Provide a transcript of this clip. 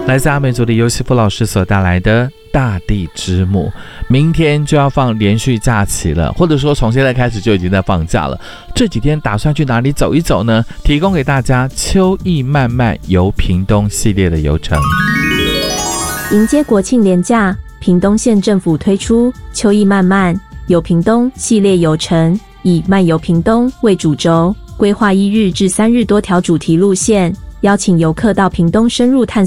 来自阿美族的尤西夫老师所带来的大地之母。明天就要放连续假期了，或者说从现在开始就已经在放假了。这几天打算去哪里走一走呢？提供给大家秋意漫漫游屏东系列的游程。 迎接国庆连假，屏东县政府推出秋意漫漫游屏东系列游程，以漫游屏东为主轴，规划1日至3日多条主题路线，邀请游客到屏东深入探